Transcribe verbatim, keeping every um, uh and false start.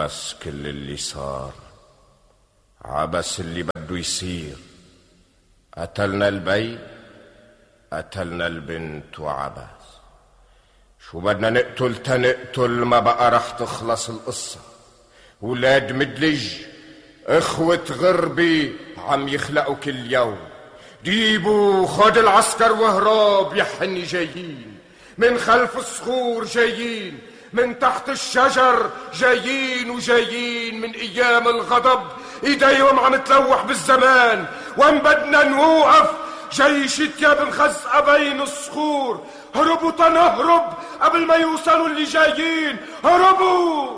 عبس كل اللي صار، عبس اللي بده يصير. قتلنا البي، قتلنا البنت وعبس. شو بدنا نقتل تنقتل، ما بقى رح تخلص القصة. ولاد مدلج اخوة غربي عم يخلقوا كل يوم. ديبو خد العسكر وهراب، يا حني جايين من خلف الصخور، جايين من تحت الشجر، جايين وجايين من ايام الغضب. ايديهم عم تلوح بالزمان، وان بدنا نوقف جيش تياب مخزقة بين الصخور. هربوا تنهرب قبل ما يوصلوا اللي جايين، هربوا.